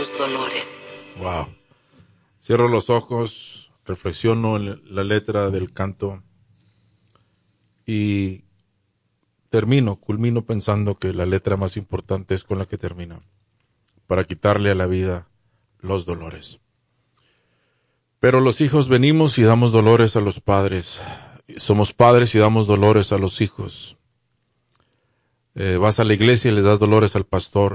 sus dolores. Wow. Cierro los ojos, reflexiono en la letra del canto y culmino pensando que la letra más importante es con la que termina, para quitarle a la vida los dolores. Pero los hijos venimos y damos dolores a los padres. Somos padres y damos dolores a los hijos. Vas a la iglesia y les das dolores al pastor.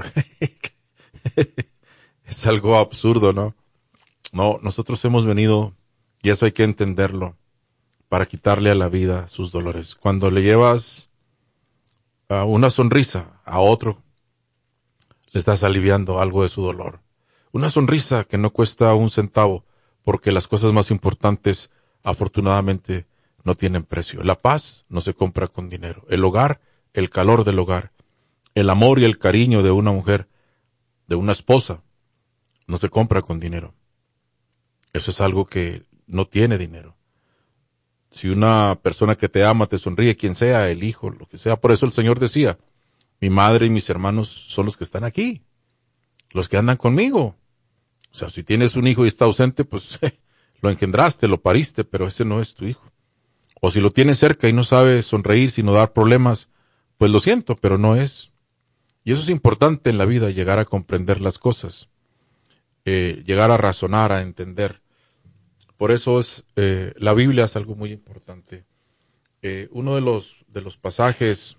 Es algo absurdo, ¿no? No, nosotros hemos venido, y eso hay que entenderlo, para quitarle a la vida sus dolores. Cuando le llevas una sonrisa a otro, le estás aliviando algo de su dolor. Una sonrisa que no cuesta un centavo, porque las cosas más importantes, afortunadamente, no tienen precio. La paz no se compra con dinero. El hogar, el calor del hogar, el amor y el cariño de una mujer, de una esposa, no se compra con dinero. Eso es algo que no tiene dinero. Si una persona que te ama te sonríe, quien sea, el hijo, lo que sea, por eso el Señor decía, mi madre y mis hermanos son los que están aquí, los que andan conmigo. O sea, si tienes un hijo y está ausente, pues lo engendraste, lo pariste, pero ese no es tu hijo. O si lo tienes cerca y no sabe sonreír sino dar problemas, pues lo siento, pero no es. Y eso es importante en la vida, llegar a comprender las cosas, llegar a razonar, a entender. Por eso la Biblia es algo muy importante. Uno de los pasajes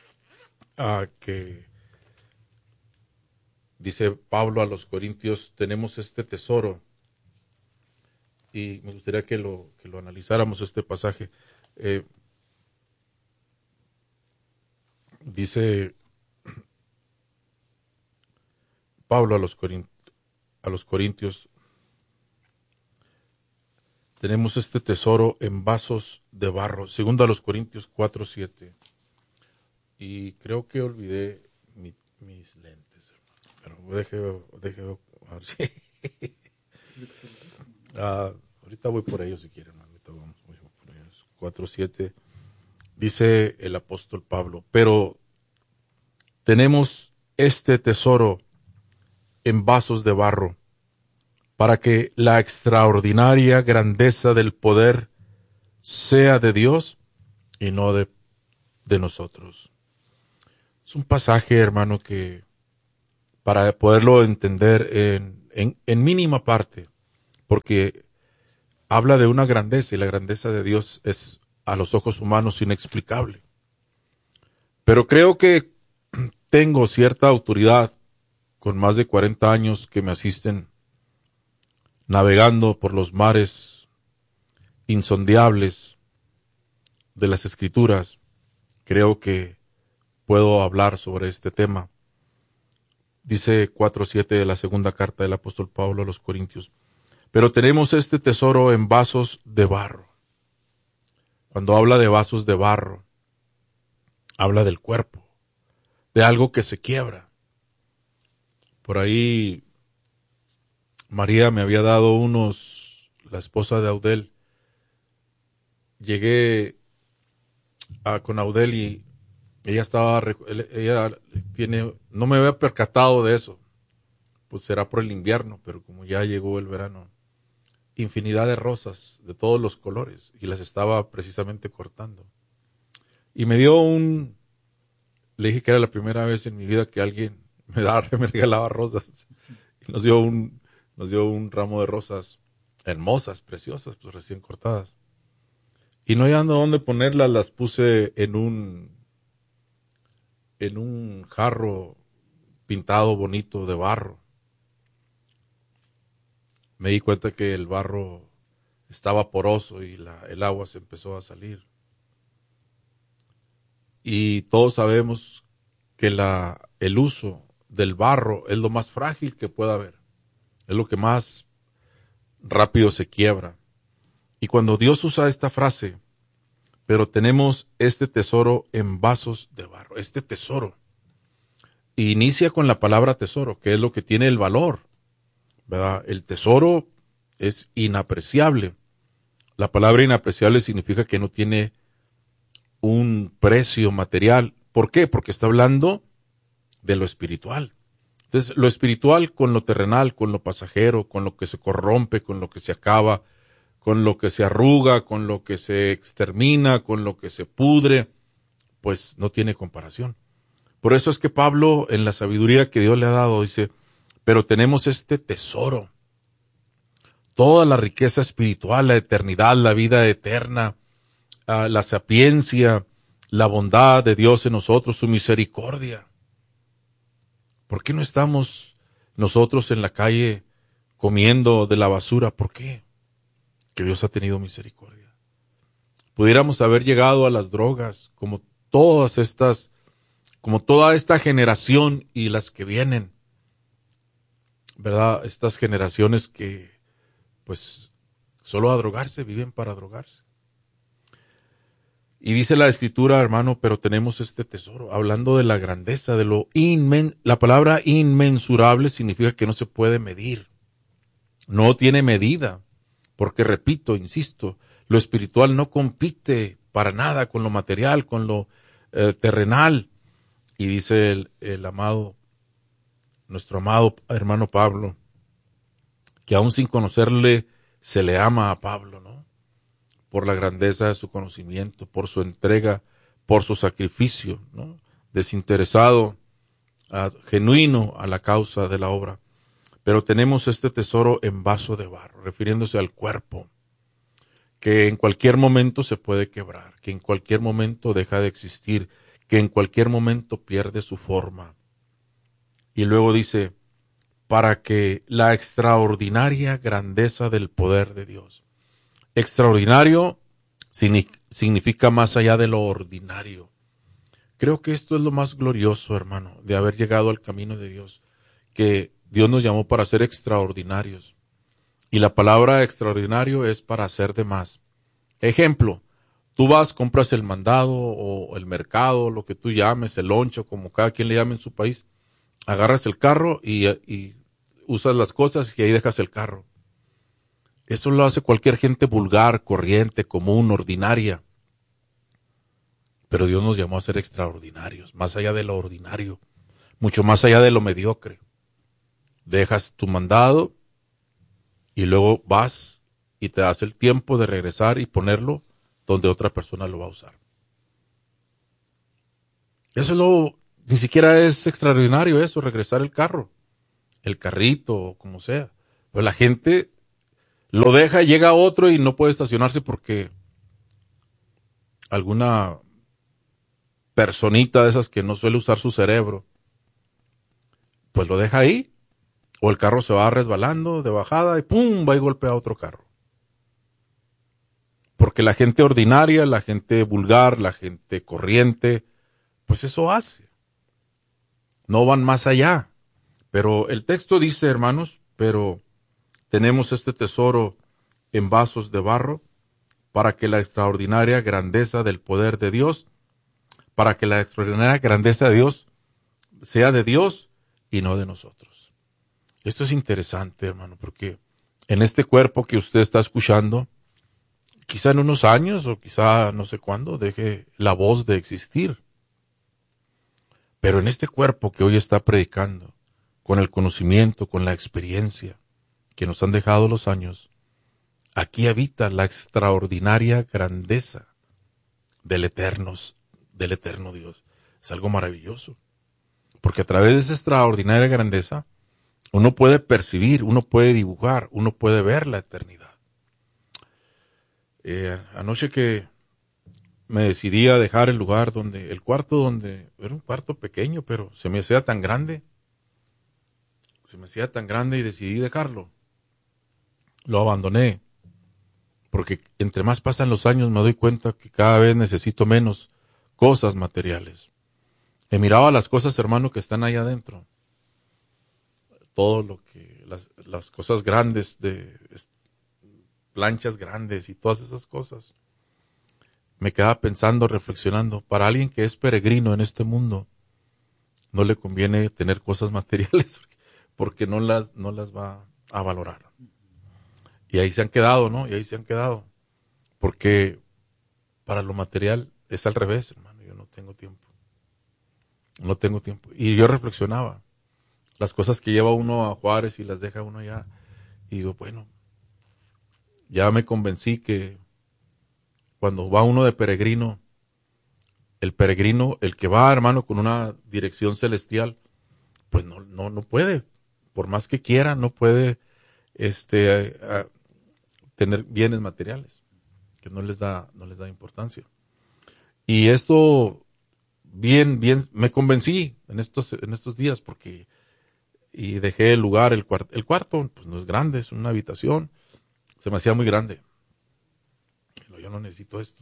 que dice Pablo a los Corintios, tenemos este tesoro, y me gustaría que lo analizáramos, este pasaje. Dice Pablo a los Corintios, tenemos este tesoro en vasos de barro. Segundo a los Corintios 4:7. Y creo que olvidé mis lentes, hermano. Pero deje a ver si. Ahorita voy por ellos si quieren. Ahorita vamos por ellos. 4:7. Dice el apóstol Pablo, pero tenemos este tesoro en vasos de barro, para que la extraordinaria grandeza del poder sea de Dios y no de nosotros. Es un pasaje, hermano, que para poderlo entender en mínima parte, porque habla de una grandeza, y la grandeza de Dios es a los ojos humanos inexplicable. Pero creo que tengo cierta autoridad con más de 40 años que me asisten navegando por los mares insondables de las Escrituras. Creo que puedo hablar sobre este tema. Dice 4:7 de la segunda carta del apóstol Pablo a los Corintios. Pero tenemos este tesoro en vasos de barro. Cuando habla de vasos de barro, habla del cuerpo, de algo que se quiebra. Por ahí María me había dado la esposa de Audel. Llegué con Audel y ella no me había percatado de eso. Pues será por el invierno, pero como ya llegó el verano, infinidad de rosas de todos los colores, y las estaba precisamente cortando. Y me le dije que era la primera vez en mi vida que alguien me regalaba rosas. Y nos dio un ramo de rosas hermosas, preciosas, pues recién cortadas. Y no hallando dónde ponerlas, las puse en un jarro pintado bonito de barro. Me di cuenta que el barro estaba poroso y el agua se empezó a salir. Y todos sabemos que el uso del barro es lo más frágil que pueda haber. Es lo que más rápido se quiebra. Y cuando Dios usa esta frase, pero tenemos este tesoro en vasos de barro, este tesoro, y inicia con la palabra tesoro, que es lo que tiene el valor, ¿verdad? El tesoro es inapreciable. La palabra inapreciable significa que no tiene un precio material. ¿Por qué? Porque está hablando de lo espiritual. Entonces, lo espiritual con lo terrenal, con lo pasajero, con lo que se corrompe, con lo que se acaba, con lo que se arruga, con lo que se extermina, con lo que se pudre, pues no tiene comparación. Por eso es que Pablo, en la sabiduría que Dios le ha dado, dice, pero tenemos este tesoro, toda la riqueza espiritual, la eternidad, la vida eterna, la sapiencia, la bondad de Dios en nosotros, su misericordia. ¿Por qué no estamos nosotros en la calle comiendo de la basura? ¿Por qué? Que Dios ha tenido misericordia. Pudiéramos haber llegado a las drogas, como toda esta generación y las que vienen, ¿verdad? Estas generaciones que, pues, solo a drogarse, viven para drogarse. Y dice la Escritura, hermano, pero tenemos este tesoro, hablando de la grandeza, de lo la palabra inmensurable significa que no se puede medir, no tiene medida, porque repito, insisto, lo espiritual no compite para nada con lo material, con lo terrenal. Y dice nuestro amado hermano Pablo, que aún sin conocerle se le ama a Pablo, ¿no? Por la grandeza de su conocimiento, por su entrega, por su sacrificio, ¿no? Desinteresado, genuino a la causa de la obra. Pero tenemos este tesoro en vaso de barro, refiriéndose al cuerpo, que en cualquier momento se puede quebrar, que en cualquier momento deja de existir, que en cualquier momento pierde su forma. Y luego dice, para que la extraordinaria grandeza del poder de Dios. Extraordinario significa más allá de lo ordinario. Creo que esto es lo más glorioso, hermano, de haber llegado al camino de Dios, que Dios nos llamó para ser extraordinarios. Y la palabra extraordinario es para hacer de más. Ejemplo, tú vas, compras el mandado o el mercado, lo que tú llames, el loncho, como cada quien le llame en su país, agarras el carro y usas las cosas y ahí dejas el carro. Eso lo hace cualquier gente vulgar, corriente, común, ordinaria. Pero Dios nos llamó a ser extraordinarios, más allá de lo ordinario, mucho más allá de lo mediocre. Dejas tu mandado y luego vas y te das el tiempo de regresar y ponerlo donde otra persona lo va a usar. Ni siquiera es extraordinario eso, regresar el carro, el carrito o como sea. Pero la gente lo deja, llega otro y no puede estacionarse porque alguna personita de esas que no suele usar su cerebro, pues lo deja ahí, o el carro se va resbalando de bajada y ¡pum! Va y golpea a otro carro. Porque la gente ordinaria, la gente vulgar, la gente corriente, pues eso hace. No van más allá. Pero el texto dice, hermanos, pero tenemos este tesoro en vasos de barro para que la extraordinaria grandeza del poder de Dios, para que la extraordinaria grandeza de Dios sea de Dios y no de nosotros. Esto es interesante, hermano, porque en este cuerpo que usted está escuchando, quizá en unos años o quizá no sé cuándo deje la voz de existir. Pero en este cuerpo que hoy está predicando, con el conocimiento, con la experiencia que nos han dejado los años, aquí habita la extraordinaria grandeza del eterno Dios. Es algo maravilloso. Porque a través de esa extraordinaria grandeza, uno puede percibir, uno puede dibujar, uno puede ver la eternidad. Anoche que me decidí a dejar el cuarto donde, era un cuarto pequeño, pero se me hacía tan grande y decidí dejarlo. Lo abandoné, porque entre más pasan los años me doy cuenta que cada vez necesito menos cosas materiales. He mirado las cosas, hermano, que están ahí adentro. Todo lo que, las cosas grandes, de planchas grandes y todas esas cosas. Me quedaba pensando, reflexionando, para alguien que es peregrino en este mundo, no le conviene tener cosas materiales porque no las va a valorar. Y ahí se han quedado, ¿no? Y ahí se han quedado. Porque para lo material es al revés, hermano. Yo no tengo tiempo. No tengo tiempo. Y yo reflexionaba. las cosas que lleva uno a Juárez y las deja uno allá. Y digo, bueno, ya me convencí que cuando va uno de peregrino, el peregrino, el que va, hermano, con una dirección celestial, pues no puede, por más que quiera, no puede, tener bienes materiales, que no les da importancia. Y esto, bien, me convencí en estos días, porque, y dejé el lugar, el cuarto, pues no es grande, es una habitación, se me hacía muy grande. Yo no necesito esto.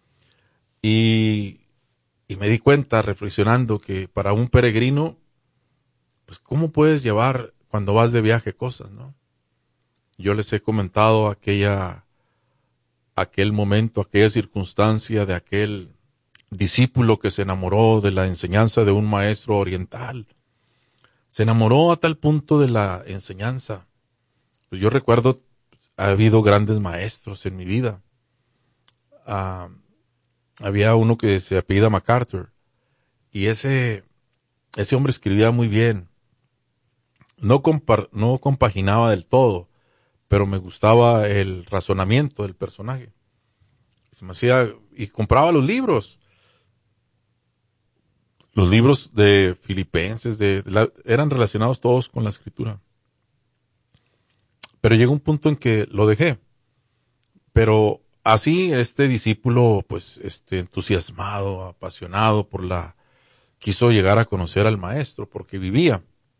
Y me di cuenta, reflexionando, que para un peregrino, pues cómo puedes llevar cuando vas de viaje cosas, ¿no? Yo les he comentado aquel momento, aquella circunstancia de aquel discípulo que se enamoró de la enseñanza de un maestro oriental. Se enamoró a tal punto de la enseñanza. Pues yo recuerdo, ha habido grandes maestros en mi vida. Había uno que se apellida MacArthur, y ese hombre escribía muy bien. No compaginaba del todo, pero me gustaba el razonamiento del personaje. Se me hacía, y compraba los libros de Filipenses, eran relacionados todos con la escritura. Pero llegó un punto en que lo dejé. Pero así este discípulo, pues, entusiasmado, apasionado quiso llegar a conocer al maestro porque vivía.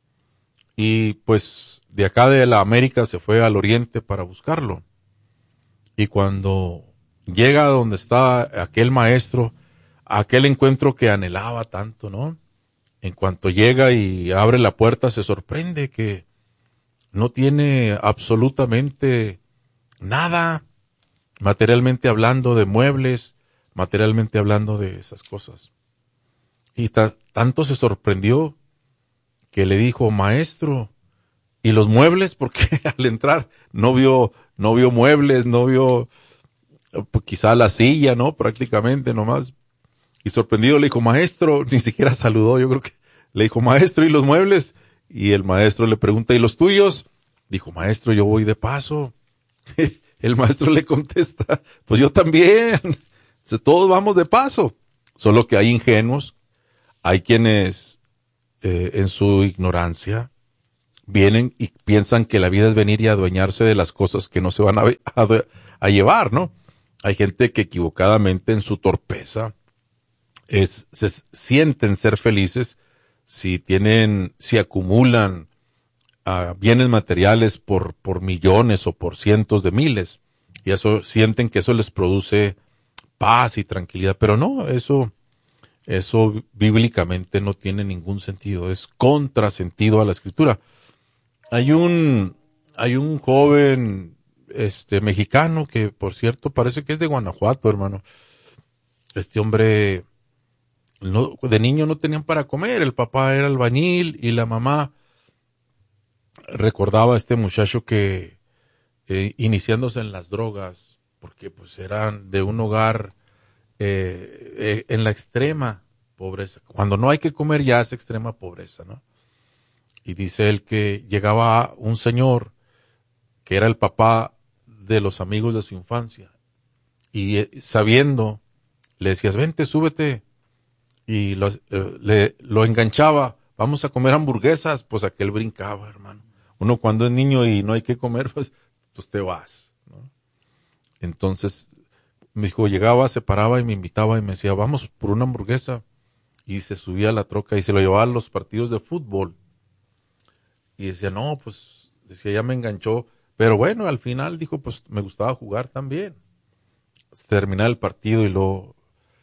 Y pues de acá de la América se fue al oriente para buscarlo. Y cuando llega a donde está aquel maestro, aquel encuentro que anhelaba tanto, ¿no? En cuanto llega y abre la puerta, se sorprende que no tiene absolutamente nada, materialmente hablando, de muebles, materialmente hablando de esas cosas. Y tanto se sorprendió que le dijo, maestro, ¿y los muebles? Porque al entrar no vio muebles, no vio, pues, quizá la silla, ¿no? Prácticamente nomás. Y sorprendido le dijo, maestro, ni siquiera saludó, yo creo que le dijo, maestro, ¿y los muebles? Y el maestro le pregunta, ¿y los tuyos? Dijo, maestro, yo voy de paso. El maestro le contesta, pues yo también. Todos vamos de paso. Solo que hay ingenuos, hay quienes en su ignorancia vienen y piensan que la vida es venir y adueñarse de las cosas que no se van a llevar, ¿no? Hay gente que equivocadamente en su torpeza se sienten ser felices si acumulan bienes materiales por millones o por cientos de miles, y eso sienten que eso les produce paz y tranquilidad, pero no, eso bíblicamente no tiene ningún sentido, es contrasentido a la escritura. Hay un joven mexicano que, por cierto, parece que es de Guanajuato, hermano. Este hombre, de niño no tenían para comer, el papá era albañil y la mamá recordaba a este muchacho que iniciándose en las drogas, porque pues eran de un hogar en la extrema pobreza. Cuando no hay que comer ya es extrema pobreza, ¿no? Y dice él que llegaba un señor que era el papá de los amigos de su infancia y sabiendo, le decías, vente, súbete, y lo enganchaba, vamos a comer hamburguesas, pues aquel brincaba, hermano. Uno cuando es niño y no hay que comer, pues te vas, ¿no? Entonces, me dijo, llegaba, se paraba y me invitaba y me decía, vamos por una hamburguesa. Y se subía a la troca y se lo llevaba a los partidos de fútbol. Y decía, no, pues, decía, ya me enganchó. Pero bueno, al final dijo, pues, me gustaba jugar también. Terminaba el partido y lo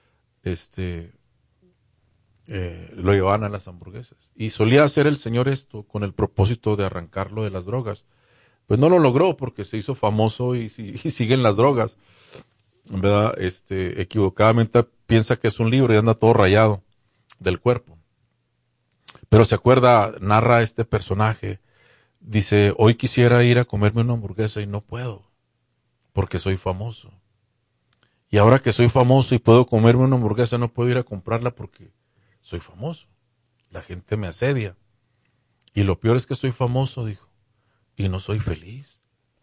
llevaban a las hamburguesas. Y solía hacer el señor esto con el propósito de arrancarlo de las drogas. Pues no lo logró porque se hizo famoso y siguen las drogas. ¿Verdad? Equivocadamente piensa que es un libro y anda todo rayado del cuerpo. Pero se acuerda, narra este personaje, dice, hoy quisiera ir a comerme una hamburguesa y no puedo, porque soy famoso. Y ahora que soy famoso y puedo comerme una hamburguesa, no puedo ir a comprarla porque soy famoso. La gente me asedia. Y lo peor es que soy famoso, dijo, y no soy feliz.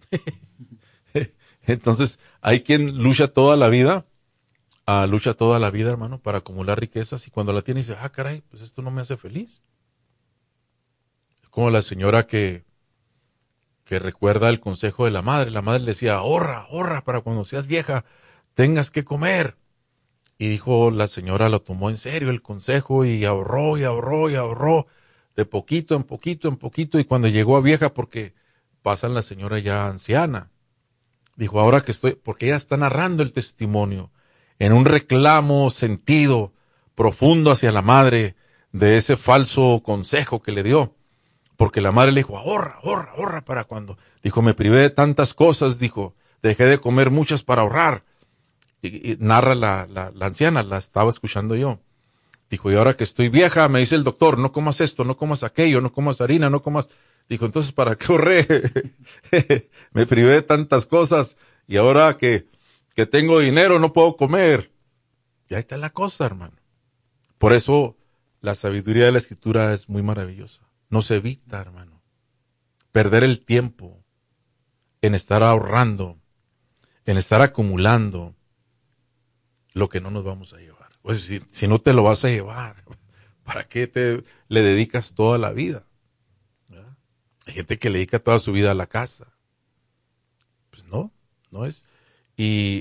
Entonces, hay quien lucha toda la vida, hermano, para acumular riquezas, y cuando la tiene dice, caray, pues esto no me hace feliz. Como la señora que recuerda el consejo de la madre. La madre le decía, ahorra para cuando seas vieja tengas que comer. Y dijo, la señora lo tomó en serio el consejo y ahorró y ahorró y ahorró de poquito en poquito en poquito, y cuando llegó a vieja, porque pasan la señora ya anciana, dijo, ahora que estoy, porque ella está narrando el testimonio en un reclamo sentido, profundo hacia la madre de ese falso consejo que le dio. Porque la madre le dijo, ahorra para cuando. Dijo, me privé de tantas cosas, dijo, dejé de comer muchas para ahorrar. Y narra la anciana, la estaba escuchando yo. Dijo, y ahora que estoy vieja, me dice el doctor, no comas esto, no comas aquello, no comas harina, no comas. Dijo, entonces, ¿para qué ahorré? Me privé de tantas cosas y ahora que tengo dinero no puedo comer. Y ahí está la cosa, hermano. Por eso la sabiduría de la Escritura es muy maravillosa. Nos evita, hermano, perder el tiempo en estar ahorrando, en estar acumulando lo que no nos vamos a llevar. Pues si no te lo vas a llevar, ¿para qué le dedicas toda la vida? ¿Verdad? Hay gente que le dedica toda su vida a la casa. Pues no es. Y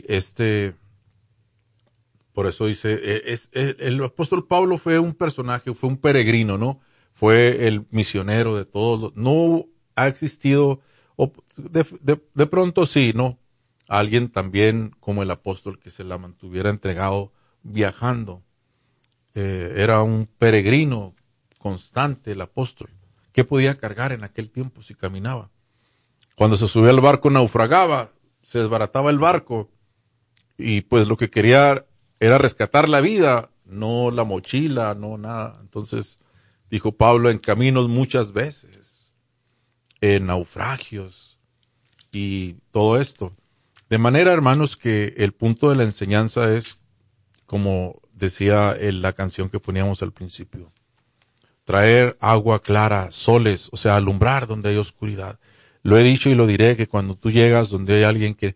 por eso dice, el apóstol Pablo fue un personaje, fue un peregrino, ¿no? Fue el misionero de todos. No ha existido, de pronto sí, ¿no? Alguien también como el apóstol que se la mantuviera entregado viajando. Era un peregrino constante el apóstol. ¿Qué podía cargar en aquel tiempo si caminaba? Cuando se subía al barco naufragaba, se desbarataba el barco y pues lo que quería era rescatar la vida, no la mochila, no nada. Entonces, dijo Pablo, en caminos muchas veces, en naufragios y todo esto. De manera, hermanos, que el punto de la enseñanza es, como decía en la canción que poníamos al principio, traer agua clara, soles, o sea, alumbrar donde hay oscuridad. Lo he dicho y lo diré, que cuando tú llegas donde hay alguien que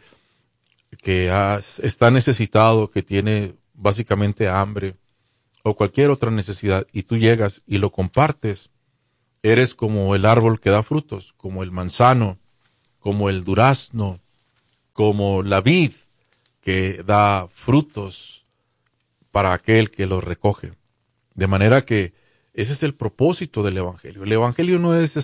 está necesitado, que tiene básicamente hambre o cualquier otra necesidad, y tú llegas y lo compartes, eres como el árbol que da frutos, como el manzano, como el durazno, como la vid que da frutos para aquel que los recoge. De manera que ese es el propósito del Evangelio. El Evangelio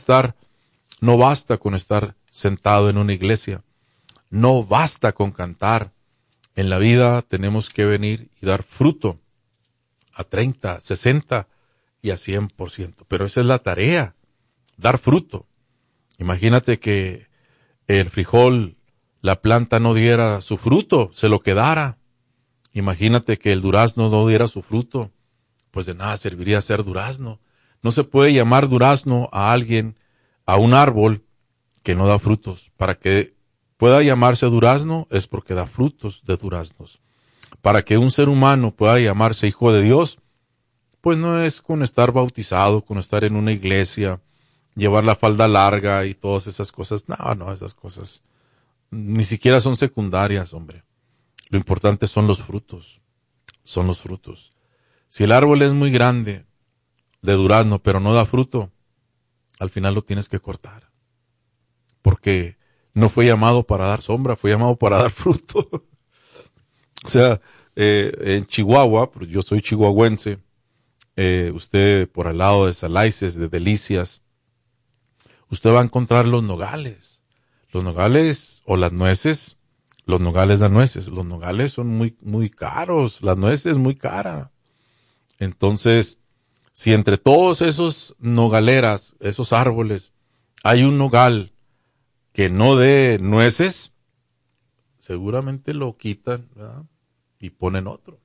no basta con estar sentado en una iglesia, no basta con cantar. En la vida tenemos que venir y dar fruto a 30, 60 y a 100%. Pero esa es la tarea, dar fruto. Imagínate que el frijol, la planta no diera su fruto, se lo quedara. Imagínate que el durazno no diera su fruto, pues de nada serviría ser durazno. No se puede llamar durazno a alguien, a un árbol que no da frutos. Para que pueda llamarse durazno es porque da frutos de duraznos. Para que un ser humano pueda llamarse hijo de Dios, pues no es con estar bautizado, con estar en una iglesia, llevar la falda larga y todas esas cosas. No, esas cosas ni siquiera son secundarias, hombre. Lo importante son los frutos. Son los frutos. Si el árbol es muy grande, de durazno, pero no da fruto, al final lo tienes que cortar. Porque no fue llamado para dar sombra, fue llamado para dar fruto. O sea, en Chihuahua, pues yo soy chihuahuense, usted por al lado de Salaices, de Delicias, usted va a encontrar los nogales. Los nogales o las nueces, los nogales dan nueces. Los nogales son muy, muy caros, las nueces muy cara. Entonces, si entre todos esos nogaleras, esos árboles, hay un nogal que no dé nueces, seguramente lo quitan, ¿verdad? Y ponen otro.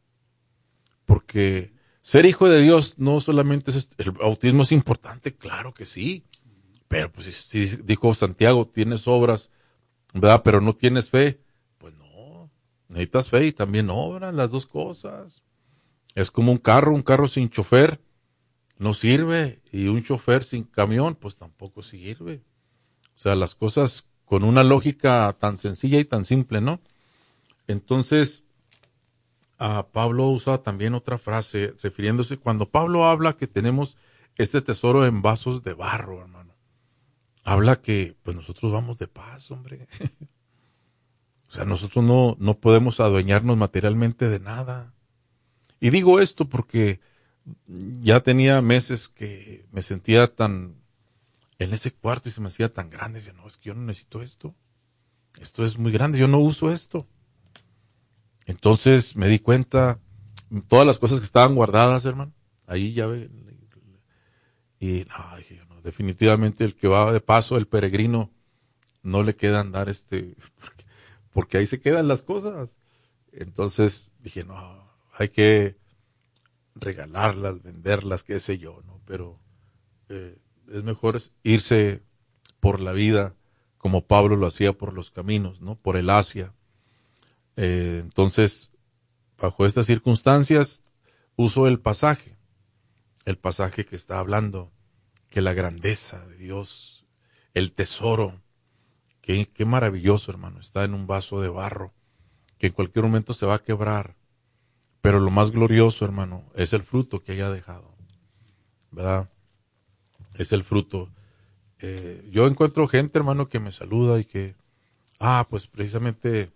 Porque ser hijo de Dios no solamente es, el bautismo es importante, claro que sí. Pero pues si dijo Santiago, tienes obras, ¿verdad? Pero no tienes fe. Pues no, necesitas fe y también obras, las dos cosas. Es como un carro sin chofer, no sirve, y un chofer sin camión, pues tampoco sirve. O sea, las cosas con una lógica tan sencilla y tan simple, ¿no? Entonces, Pablo usa también otra frase, refiriéndose, cuando Pablo habla que tenemos este tesoro en vasos de barro, hermano, habla que, pues nosotros vamos de paz, hombre. O sea, nosotros no podemos adueñarnos materialmente de nada. Y digo esto porque ya tenía meses que me sentía tan en ese cuarto y se me hacía tan grande. Decía, no, es que yo no necesito esto. Esto es muy grande, yo no uso esto. Entonces me di cuenta, todas las cosas que estaban guardadas, hermano, ahí ya ve. Y no, dije yo, no, definitivamente el que va de paso, el peregrino, no le queda andar porque ahí se quedan las cosas. Entonces dije, no, hay que regalarlas, venderlas, qué sé yo, ¿no? Pero es mejor irse por la vida como Pablo lo hacía por los caminos, ¿no? Por el Asia. Entonces, bajo estas circunstancias, uso el pasaje que está hablando, que la grandeza de Dios, el tesoro, qué maravilloso, hermano, está en un vaso de barro, que en cualquier momento se va a quebrar, pero lo más glorioso, hermano, es el fruto que haya dejado, ¿verdad? Es el fruto. Yo encuentro gente, hermano, que me saluda y que, pues precisamente,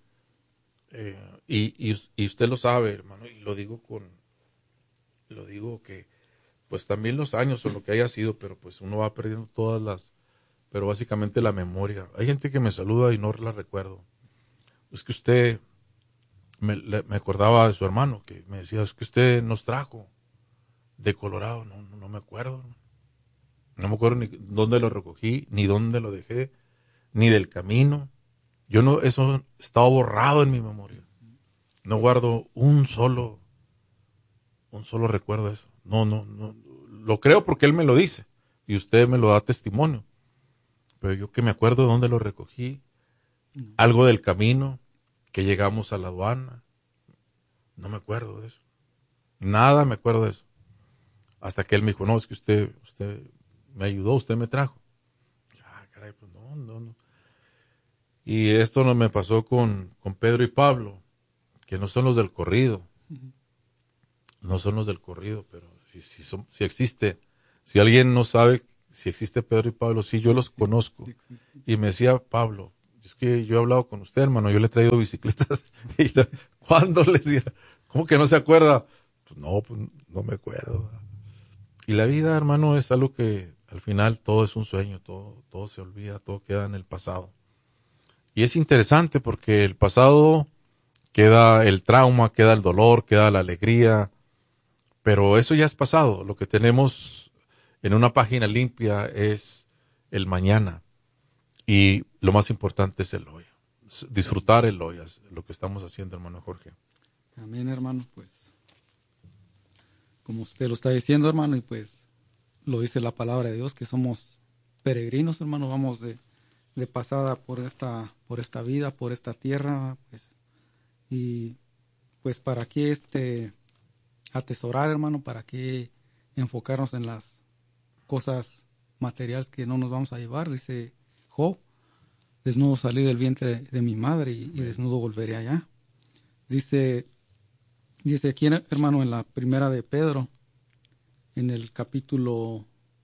y usted lo sabe, hermano, y lo digo que, pues también los años o lo que haya sido, pero pues uno va perdiendo pero básicamente la memoria. Hay gente que me saluda y no la recuerdo. Es que usted, me acordaba de su hermano, que me decía, es que usted nos trajo de Colorado, no me acuerdo. No me acuerdo ni dónde lo recogí, ni dónde lo dejé, ni del camino. Eso estaba borrado en mi memoria. No guardo un solo recuerdo de eso. No. Lo creo porque él me lo dice y usted me lo da testimonio. Pero yo que me acuerdo de dónde lo recogí, algo del camino, que llegamos a la aduana, no me acuerdo de eso. Nada me acuerdo de eso. Hasta que él me dijo, no, es que usted me ayudó, usted me trajo. Caray, pues no. Y esto no me pasó con Pedro y Pablo, que no son los del corrido. No son los del corrido, pero si existe. Si alguien no sabe si existe Pedro y Pablo, sí, yo los conozco. Sí existe. Y me decía Pablo, es que yo he hablado con usted, hermano, yo le he traído bicicletas. ¿Cuándo le decía? ¿Cómo que no se acuerda? Pues no me acuerdo. Y la vida, hermano, es algo que al final todo es un sueño, todo se olvida, todo queda en el pasado. Y es interesante porque el pasado queda el trauma, queda el dolor, queda la alegría, pero eso ya es pasado. Lo que tenemos en una página limpia es el mañana. Y lo más importante es el hoy. Disfrutar el hoy, es lo que estamos haciendo, hermano Jorge. Amén, hermano, pues, como usted lo está diciendo, hermano, y pues lo dice la palabra de Dios, que somos peregrinos, hermano, vamos de pasada por esta vida, por esta tierra, pues, y pues para qué atesorar, hermano, para qué enfocarnos en las cosas materiales que no nos vamos a llevar, dice Job, desnudo salí del vientre de mi madre y desnudo volveré allá. Dice aquí, hermano, en la primera de Pedro, en el capítulo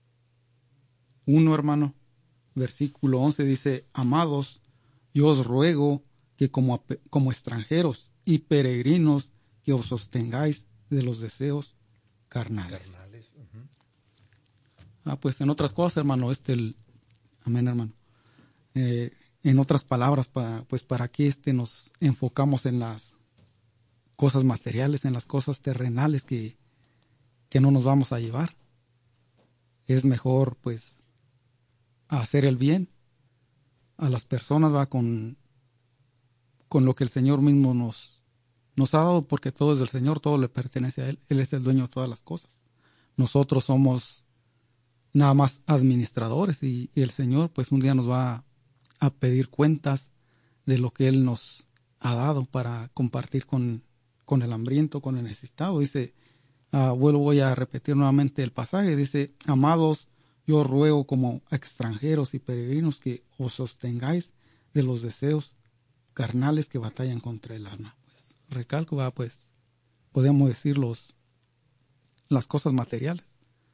1, hermano, versículo 11, dice, amados, yo os ruego que como extranjeros y peregrinos que os sostengáis de los deseos carnales. Pues en otras cosas, hermano, amén, hermano. En otras palabras, pues para qué nos enfocamos en las cosas materiales, en las cosas terrenales que no nos vamos a llevar. Es mejor, pues, hacer el bien a las personas, va, con lo que el Señor mismo nos ha dado, porque todo es del Señor, todo le pertenece a Él. Él es el dueño de todas las cosas. Nosotros somos nada más administradores y el Señor, pues, un día nos va a pedir cuentas de lo que Él nos ha dado para compartir con el hambriento, con el necesitado. Dice voy a repetir nuevamente el pasaje. Dice, amados, yo ruego como extranjeros y peregrinos que os sostengáis de los deseos carnales que batallan contra el alma. Pues recalco, pues podemos decir las cosas materiales.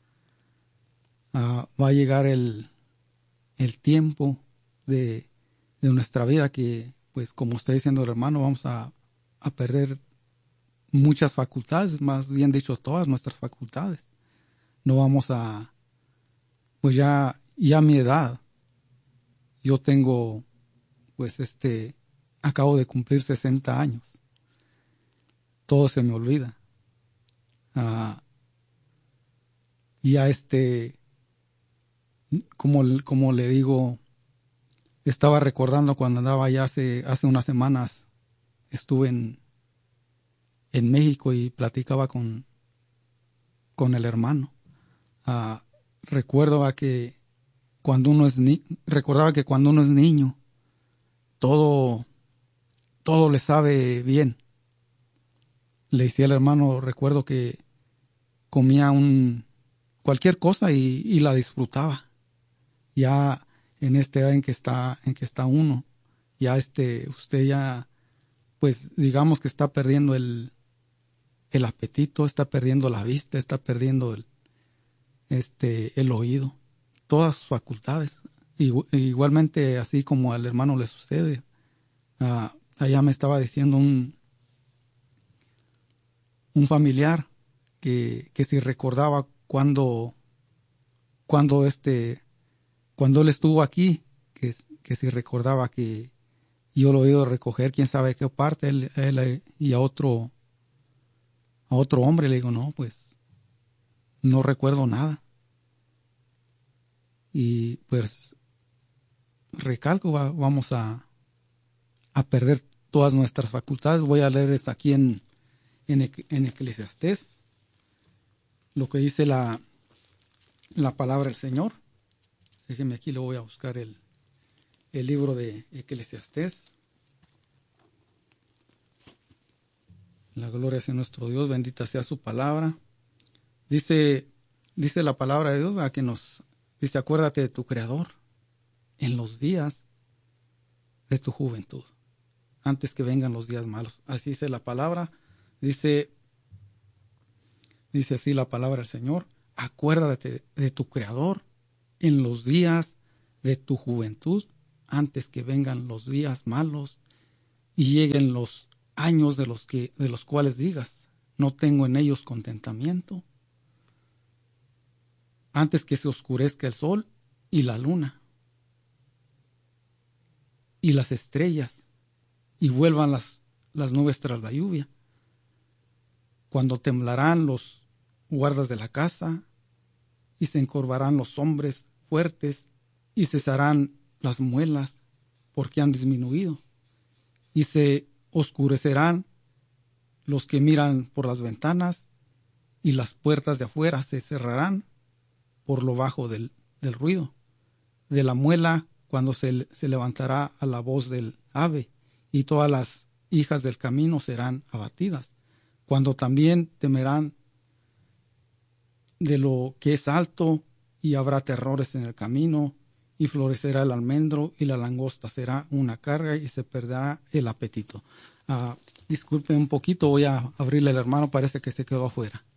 Va a llegar el tiempo de nuestra vida que, pues como está diciendo el hermano, vamos a perder muchas facultades, más bien dicho todas nuestras facultades. No vamos a, pues ya a mi edad, yo tengo, pues acabo de cumplir 60 años. Todo se me olvida. Ya como le digo, estaba recordando cuando andaba ya hace unas semanas, estuve en México y platicaba con el hermano. Recordaba que cuando uno es niño, todo le sabe bien. Le decía al hermano, recuerdo que comía cualquier cosa y la disfrutaba. Ya en esta edad en que está uno, ya usted ya, pues digamos que está perdiendo el apetito, está perdiendo la vista, está perdiendo el oído, todas sus facultades. Igualmente, así como al hermano le sucede. Allá me estaba diciendo un familiar que si recordaba cuando él estuvo aquí, que si recordaba que yo lo he ido a recoger, quién sabe qué parte, él y a otro hombre. Le digo, no, pues no recuerdo nada. Y pues recalco, vamos a perder todas nuestras facultades. Voy a leerles aquí en Eclesiastés lo que dice la palabra del Señor. Déjenme aquí, lo voy a buscar el libro de Eclesiastés. La gloria sea nuestro Dios, bendita sea su palabra. Dice la palabra de Dios, que nos dice, acuérdate de tu Creador en los días de tu juventud, antes que vengan los días malos. Así dice la palabra. Dice así la palabra del Señor, acuérdate de tu Creador en los días de tu juventud, antes que vengan los días malos y lleguen los años de los cuales digas, no tengo en ellos contentamiento, antes que se oscurezca el sol y la luna y las estrellas y vuelvan las nubes tras la lluvia, cuando temblarán los guardas de la casa y se encorvarán los hombres fuertes y cesarán las muelas porque han disminuido y se oscurecerán los que miran por las ventanas y las puertas de afuera se cerrarán por lo bajo del ruido de la muela, cuando se levantará a la voz del ave y todas las hijas del camino serán abatidas, cuando también temerán de lo que es alto y habrá terrores en el camino y florecerá el almendro y la langosta será una carga y se perderá el apetito. Disculpe un poquito, voy a abrirle al hermano, parece que se quedó afuera.